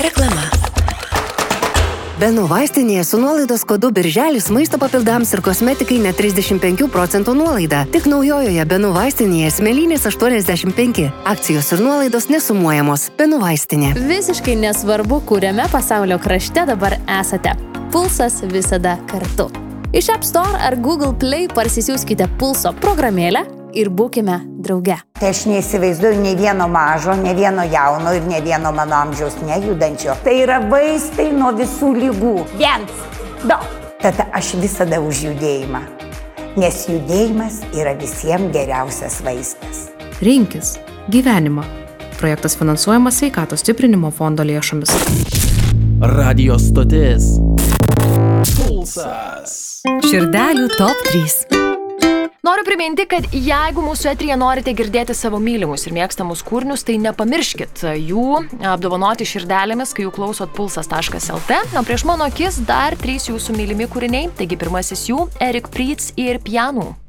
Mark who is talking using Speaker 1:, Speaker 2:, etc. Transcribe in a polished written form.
Speaker 1: Reklama. Benu vaistinėje su nuolaidos kodu Birželis maisto papildams ir kosmetikai net 35% nuolaida. Tik naujojoje Benu vaistinėje Smėlynės 85. Akcijos ir nuolaidos nesumuojamos. Benu vaistinė.
Speaker 2: Visiškai nesvarbu, kuriame pasaulio krašte dabar esate. Pulsas visada kartu. Iš App Store ar Google Play parsisiųskite Pulso programėlę ir būkime drauge.
Speaker 3: Tai aš neįsivaizduoju nei vieno mažo, nei vieno jauno ir nei vieno mano amžiaus nejudančio. Tai yra vaistai nuo visų lygų. 1, 2. Tada aš visada už judėjimą, nes judėjimas yra visiems geriausias vaistas.
Speaker 4: Rinkis gyvenimą. Projektas finansuojamas Sveikatos stiprinimo fondo lėšomis.
Speaker 5: Radio stotis. Pulsas.
Speaker 1: Širdelių top 3.
Speaker 6: Noriu priminti, kad jeigu mūsų eteryje norite girdėti savo mylimus ir mėgstamus kūrinius, tai nepamirškit jų apdovanoti širdelėmis, kai jų klausot pulsas.lt. O prieš mano akis dar 3 jūsų mylimi kūriniai, taigi pirmasis jų Eric Prydz ir Piano.